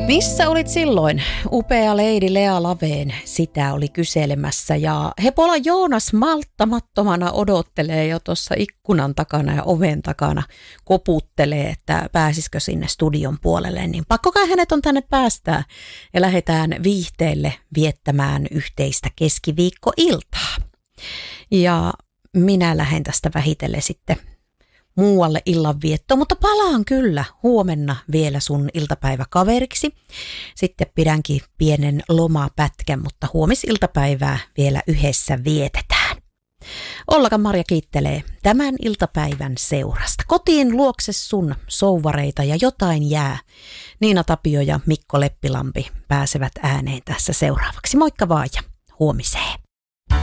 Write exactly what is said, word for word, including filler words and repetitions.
Missä olit silloin? Upea leidi Lea Laveen sitä oli kyselemässä ja Hepola Joonas malttamattomana odottelee jo tuossa ikkunan takana ja oven takana, koputtelee, että pääsisikö sinne studion puolelle, niin pakkokai hänet on tänne päästää ja lähdetään viihteelle viettämään yhteistä keskiviikkoiltaa. Ja minä lähden tästä vähitellen sitten muualle illanviettoon, mutta palaan kyllä huomenna vielä sun iltapäiväkaveriksi. Sitten pidänkin pienen lomapätkän, mutta huomisiltapäivää vielä yhdessä vietetään. Ollakan Marja kiittelee tämän iltapäivän seurasta. Kotiin luokse sun souvareita ja jotain jää. Niina Tapio ja Mikko Leppilampi pääsevät ääneen tässä seuraavaksi. Moikka vaan ja huomiseen.